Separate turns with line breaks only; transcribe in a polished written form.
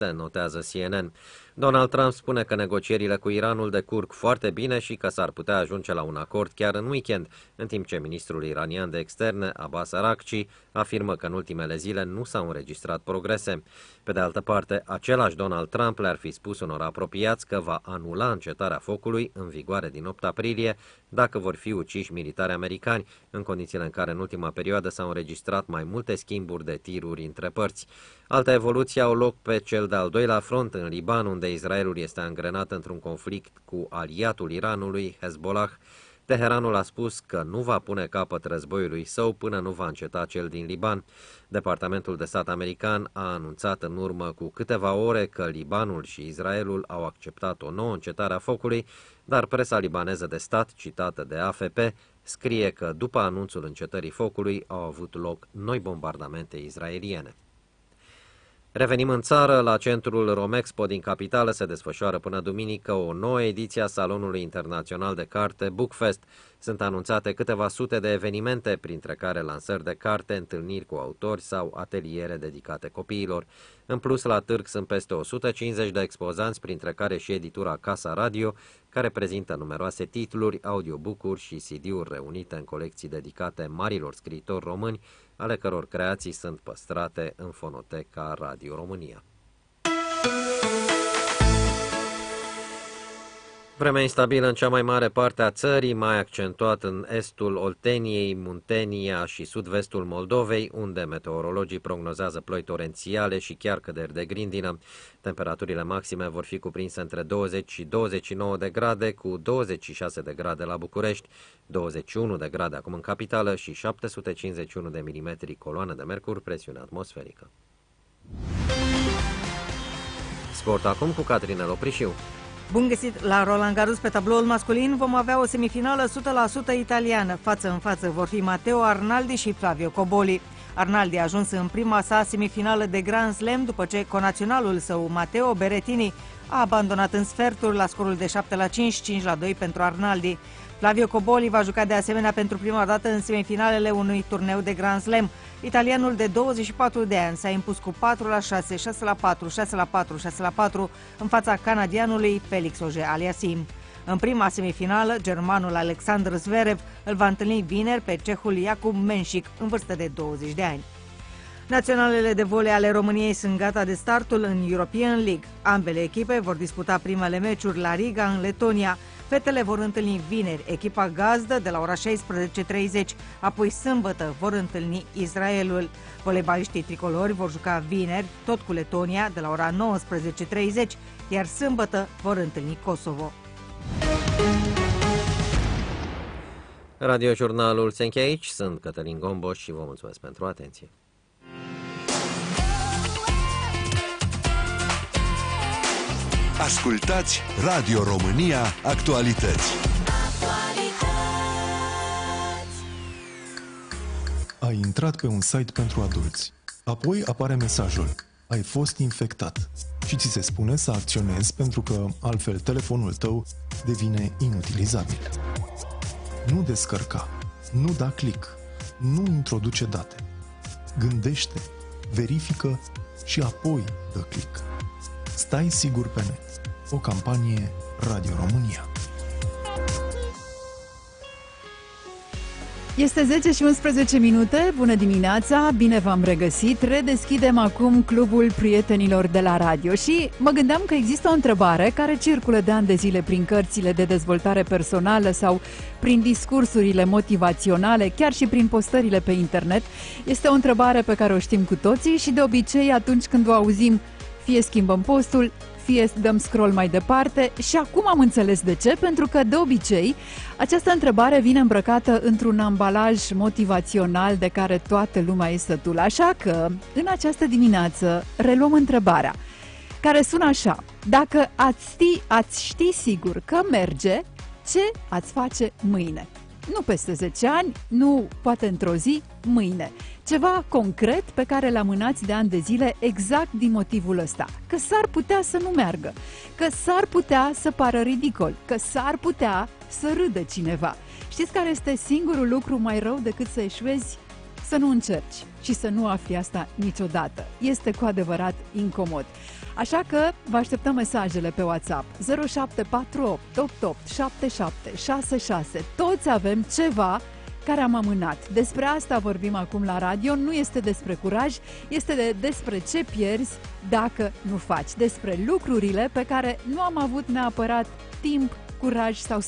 notează CNN. Donald Trump spune că negocierile cu Iranul decurg foarte bine și că s-ar putea ajunge la un acord chiar în weekend, în timp ce ministrul iranian de externe, Abbas Araghchi, afirmă că în ultimele zile nu s-au înregistrat progrese. Pe de altă parte, același Donald Trump le-ar fi spus unor apropiați că va anula încetarea focului în vigoare din 8 aprilie dacă vor fi uciși militari americani, în condițiile în care în ultima perioadă s-au înregistrat mai multe schimburi de tiruri între părți. Alte evoluții au loc pe cel de-al doilea front în Liban, unde Israelul este angrenat într-un conflict cu aliatul Iranului, Hezbollah. Teheranul a spus că nu va pune capăt războiului său până nu va înceta cel din Liban. Departamentul de stat american a anunțat în urmă cu câteva ore că Libanul și Israelul au acceptat o nouă încetare a focului, dar presa libaneză de stat, citată de AFP, scrie că după anunțul încetării focului au avut loc noi bombardamente israeliene. Revenim în țară, la centrul Romexpo din capitală se desfășoară până duminică o nouă ediție a Salonului Internațional de Carte Bookfest. Sunt anunțate câteva sute de evenimente, printre care lansări de carte, întâlniri cu autori sau ateliere dedicate copiilor. În plus, la târg sunt peste 150 de expozanți, printre care și editura Casa Radio, care prezintă numeroase titluri, audiobook-uri și CD-uri reunite în colecții dedicate marilor scriitori români, ale căror creații sunt păstrate în fonoteca Radio România. Vremea instabilă în cea mai mare parte a țării, mai accentuat în estul Olteniei, Muntenia și sud-vestul Moldovei, unde meteorologii prognozează ploi torențiale și chiar căderi de grindină. Temperaturile maxime vor fi cuprinse între 20 și 29 de grade, cu 26 de grade la București, 21 de grade acum în capitală și 751 de milimetri coloană de mercur, presiune atmosferică. Sport acum cu Catrina Loprișiu.
Bun găsit la Roland Garros. Pe tabloul masculin vom avea o semifinală 100% italiană. Față în față vor fi Matteo Arnaldi și Flavio Cobolli. Arnaldi a ajuns în prima sa semifinală de Grand Slam după ce conaționalul său, Matteo Berrettini, a abandonat în sferturi la scorul de 7-5, 5-2 pentru Arnaldi. Flavio Cobolli va juca de asemenea pentru prima dată în semifinalele unui turneu de Grand Slam. Italianul de 24 de ani s-a impus cu 4-6, 6-4, 6-4, 6-4 în fața canadianului Felix Auger-Aliassime. În prima semifinală, germanul Alexander Zverev îl va întâlni vineri pe cehul Jakub Menšík, în vârstă de 20 de ani. Naționalele de volei ale României sunt gata de startul în European League. Ambele echipe vor disputa primele meciuri la Riga, în Letonia. Fetele vor întâlni vineri echipa gazdă de la ora 16:30, apoi sâmbătă vor întâlni Israelul. Voleibaliștii tricolori vor juca vineri, tot cu Letonia, de la ora 19:30, iar sâmbătă vor întâlni Kosovo.
Radiojurnalul se încheie aici. Sunt Cătălin Gomboș și vă mulțumesc pentru atenție.
Ascultați Radio România Actualități.
Ai intrat pe un site pentru adulți. Apoi apare mesajul: ai fost infectat. Și ți se spune să acționezi pentru că altfel telefonul tău devine inutilizabil. Nu descărca, nu da click, nu introduce date. Gândește, verifică și apoi dă click. Stai sigur pe net. O campanie Radio România.
Este 10 și 11 minute. Bună dimineața, bine v-am regăsit. Redeschidem acum Clubul Prietenilor de la Radio și mă gândeam că există o întrebare care circulă de ani de zile prin cărțile de dezvoltare personală sau prin discursurile motivaționale, chiar și prin postările pe internet. Este o întrebare pe care o știm cu toții și de obicei atunci când o auzim, fie schimbăm postul, fie dăm scroll mai departe și acum am înțeles de ce, pentru că de obicei această întrebare vine îmbrăcată într-un ambalaj motivațional de care toată lumea este sătulă. Așa că în această dimineață reluăm întrebarea care sună așa: dacă ați ști sigur că merge, ce ați face mâine? Nu peste 10 ani, nu poate într-o zi, mâine. Ceva concret pe care l amânați de ani de zile exact din motivul ăsta. Că s-ar putea să nu meargă, că s-ar putea să pară ridicol, că s-ar putea să râdă cineva. Știți care este singurul lucru mai rău decât să eșuezi? să nu încerci și să nu afli asta niciodată. Este cu adevărat incomod. Așa că vă așteptăm mesajele pe WhatsApp 0748 88 77 66. Toți avem ceva care am amânat. Despre asta vorbim acum la radio. Nu este despre curaj, este despre ce pierzi dacă nu faci. Despre lucrurile pe care nu am avut neapărat timp, curaj sau